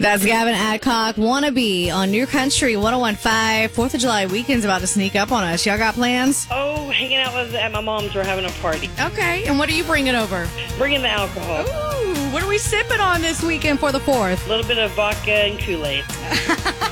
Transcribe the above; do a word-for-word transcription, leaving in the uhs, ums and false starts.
That's Gavin Adcock, Wannabe on New Country one oh one point five. fourth of July weekend's about to sneak up on us. Y'all got plans? Oh, hanging out with at my mom's. We're having a party. Okay, and what are you bringing over? Bringing the alcohol. Ooh, what are we sipping on this weekend for the fourth? A little bit of vodka and Kool-Aid.